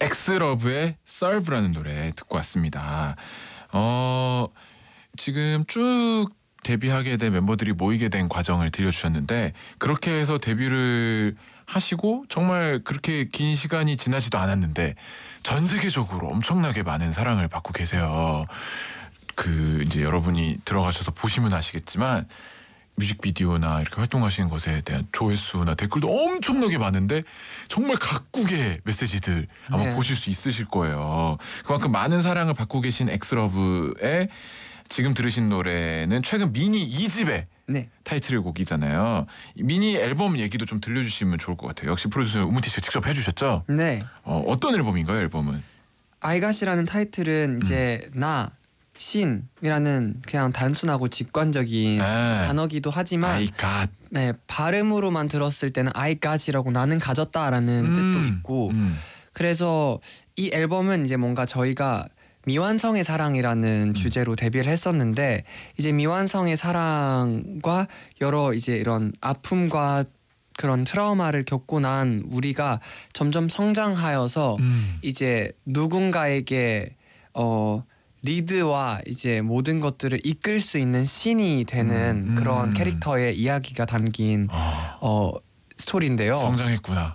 엑스러브의 Serve라는 노래 듣고 왔습니다. 지금 쭉 데뷔하게 된 멤버들이 모이게 된 과정을 들려주셨는데 그렇게 해서 데뷔를 하시고 정말 그렇게 긴 시간이 지나지도 않았는데 전 세계적으로 엄청나게 많은 사랑을 받고 계세요. 그 이제 여러분이 들어가셔서 보시면 아시겠지만 뮤직비디오나 이렇게 활동하시는 것에 대한 조회수나 댓글도 엄청나게 많은데 정말 각국의 메시지들 아마 네. 보실 수 있으실 거예요. 그만큼 많은 사랑을 받고 계신 엑스러브의 지금 들으신 노래는 최근 미니 2집의 네. 타이틀곡이잖아요. 미니 앨범 얘기도 좀 들려주시면 좋을 것 같아요. 역시 프로듀서 우문티 씨가 직접 해주셨죠? 네. 어떤 앨범인가요, 앨범은? 아이갓이라는 타이틀은 이제 나, 신이라는 그냥 단순하고 직관적인 단어기도 하지만 I got. 네, 발음으로만 들었을 때는 I got이라고 나는 가졌다라는 뜻도 있고 그래서 이 앨범은 이제 뭔가 저희가 미완성의 사랑이라는 주제로 데뷔를 했었는데 이제 미완성의 사랑과 여러 이제 이런 아픔과 그런 트라우마를 겪고 난 우리가 점점 성장하여서 이제 누군가에게 리드와 이제 모든 것들을 이끌 수 있는 신이 되는 그런 캐릭터의 이야기가 담긴 스토리인데요. 성장했구나.